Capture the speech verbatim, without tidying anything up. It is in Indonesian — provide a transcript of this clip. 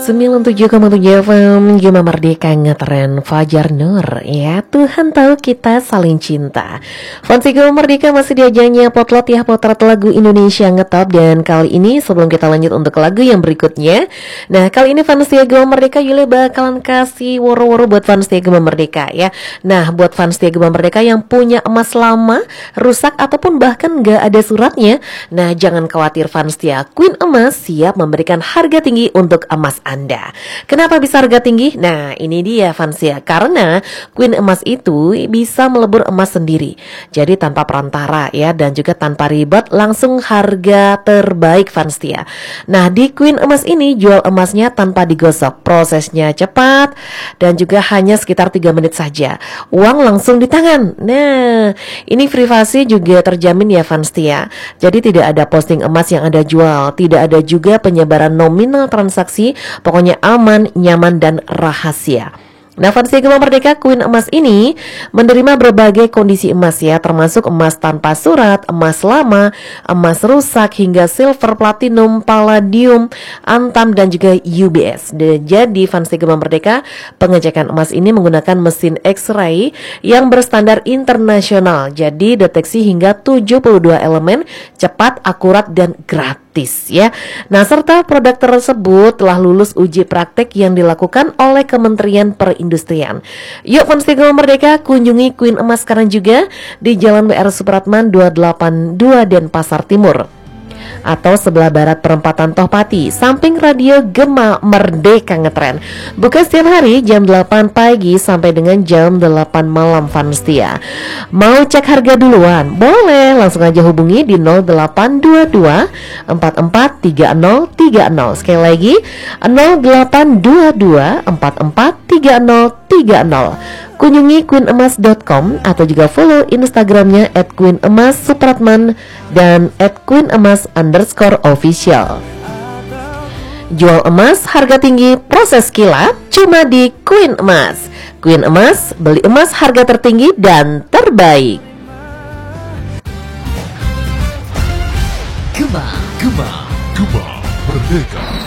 sembilan puluh tujuh koma tujuh F M Gema Merdeka ngetren Fajar Nur. Ya Tuhan tahu kita saling cinta. Fansi Gema Merdeka masih diajanya potlot ya, potret lagu Indonesia ngetop. Dan kali ini sebelum kita lanjut untuk lagu yang berikutnya, nah kali ini fans Gema Merdeka Yule bakalan kasih woro-woro buat fans Gema Merdeka ya. Nah buat fans Gema Merdeka yang punya emas lama, rusak ataupun bahkan gak ada suratnya, nah jangan khawatir fans ya, Queen Emas siap memberikan harga tinggi untuk emas Anda. Kenapa bisa harga tinggi? Nah ini dia fans ya, karena Queen Emas itu bisa melebur emas sendiri, jadi tanpa perantara ya, dan juga tanpa ribet, langsung harga terbaik fans ya. Nah di Queen Emas ini jual emasnya tanpa digosok, prosesnya cepat dan juga hanya sekitar tiga menit saja, uang langsung di tangan. Nah ini privasi juga terjamin ya fans ya, jadi tidak ada posting emas yang Anda jual, tidak ada juga penyebaran nominal transaksi, pokoknya aman, nyaman, dan rahasia. Nah fans Gema Merdeka Queen Emas ini menerima berbagai kondisi emas ya, termasuk emas tanpa surat, emas lama, emas rusak, hingga silver, platinum, palladium, antam, dan juga U B S. Jadi fans Gema Merdeka pengecekan emas ini menggunakan mesin X-ray yang berstandar internasional, jadi deteksi hingga tujuh puluh dua elemen, cepat, akurat, dan gratis ya. Nah serta produk tersebut telah lulus uji praktek yang dilakukan oleh Kementerian Perindustrian. Yuk fans Gema Merdeka kunjungi Queen Emas sekarang juga di Jalan W R Supratman dua delapan dua Denpasar Timur, atau sebelah barat perempatan Tohpati, samping radio Gema Merdeka ngetren. Buka setiap hari jam delapan pagi sampai dengan jam delapan malam fans ya. Mau cek harga duluan? Boleh, langsung aja hubungi di nol delapan dua dua empat empat tiga nol tiga nol. Sekali lagi nol delapan dua dua empat empat tiga nol tiga nol. Kunjungi queen emas dot com atau juga follow Instagramnya at queen emas supratman dan at queen emas underscore official. Jual emas harga tinggi, proses kilat cuma di Queen Emas. Queen Emas, beli emas harga tertinggi dan terbaik. Gema, Gema, Gema Merdeka.